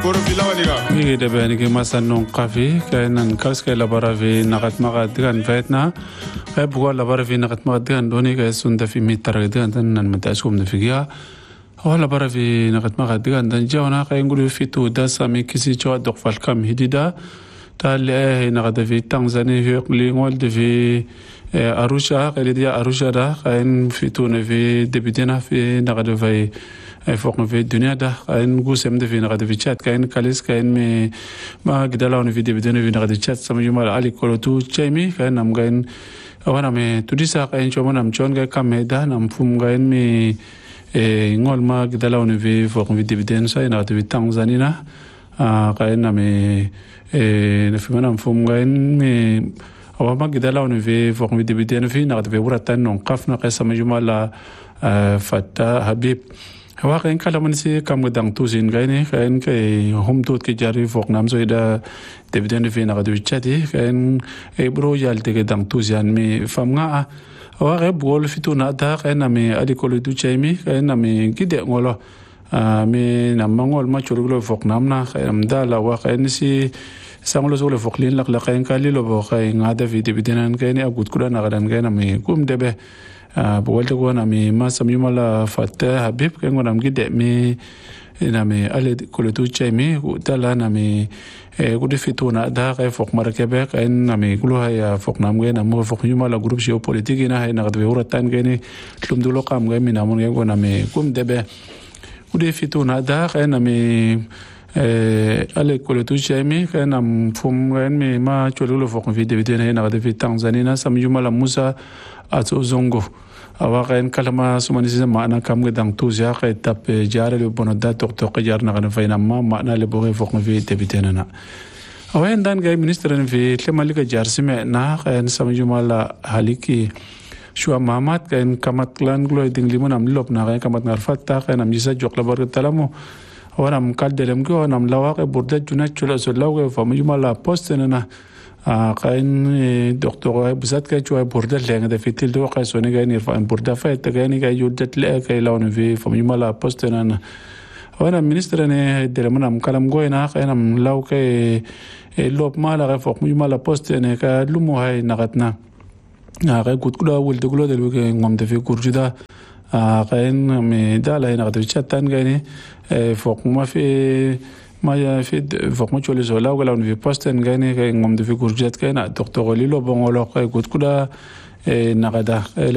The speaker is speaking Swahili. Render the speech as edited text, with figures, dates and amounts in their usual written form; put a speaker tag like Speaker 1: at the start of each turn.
Speaker 1: Ni de bani ke masannon qafi kainan kalske labara fi naqat maqadigan faitna buga labara fi naqat maqadigan doni ka sunda fi mitaradigan tan matasum de figia wala bara fi naqat maqadigan dan jawna qaingulu fi tu da sami kisi chawa doq falkam hidida tal naqat fi Tanzania fi qlingol de fi Arusha qalidia Arusha da qain fi tuna fi debitena fi naqat fi فوق في الدنيا ده كاين قسم ده في نقد في chat كاين كاليس كاين ما قدلاون في دي بدنا في نقد chat سمجي مال علي كولتو تشيمي كاين نام كاين وانا مي توديسا كاين شو نام جون كاين كام ده نام فم كاين مي نقول ما قدلاون في فوق في دي بدنا ساي نقد في تنزانيا كاين نام نفي ما نام فم كاين مي أو ما قدلاون في فوق في دي بدنا في نقد في ورطان نقفنا قيس سمجي مال فتا حبيب واقعاً كلامنا سي كم قدام توزين كاينه كاين كي هم توت كجاري فوق نام زويدا تبدأ في نقدو تشاتي كاين برو يالتي قدام توزيان مي فامعا واقع بقول في تونا ده كاين مي أدي كل دو شيء كاين مي كده غلا مي نامعول ما شغله فوق نامنا كاين مدالا واقع سي ساملو زول فوق لين لقين كالي لو بقى هذا في تبدأ كاين أقول كلنا نقدر كاين مي كم دبه بقول تقول أنا ما سمي مالا فتاة حبيب كأنه أنا مجد مي نامي على كل توجه مي وتلا نامي كل في تونا ده كي فوق مركبة كأن نامي كلها يا فوق نام جينا مو فوق يوم على جروب شيء بوليتيكي نه هاي نقد بيورة تان جيني كلهم دولو قام جاي من نامون جاي نامي كم دبه كل في تونا ده كأن نامي على كل توجه مي كأن نام فم كأن مي ما تقولوا فوق في دبيتين هاي نقد في تنزانيا سمي يوم على موسى أتوزونغو أواقعين كلمة سمانيسي معنا كم قدام توزيا قد تب جار لبنودات توق جار نغنا فينا ما معنا لبوغي فوق في تبيتنا أوين دان جاي منسترن في لمالك جار سمعنا كأن سمي جمال هاليكي شو أمامات كأن كمات كلان غلو يدين لمن أملوب نغاين كمات نعرفات تا كأن أمجيسا جوك لبارك تلامو وانا مكال دلمكو وانا ملاواقع بردات جونات شولا سلاوغي فمي جمال بوستننا كاين دكتور بزات كاي شوي بوردا لين ده في تيل دو قاي سوني كاين يرفع بوردا فايت كاين كاي يودت لا كاي لون في فمي مالا بوستنا وانا منستر اني دلمنا مكلم غوينا كاين ملاو كاي لوب مالا فوق مي مالا بوستنا كا لومو هاي نغتنا كاي كوت كلا ولد كلا دلو كاي غوم ده في كورجدا كاين مي دالا هنا غدو تشاتان كاين فوق ما في ما في فوق ما تقول زولا ولا في بوستن كاين كاين غوم في كورجات كاين دكتور ليلو بونغولو كاي كوت كلا نغدا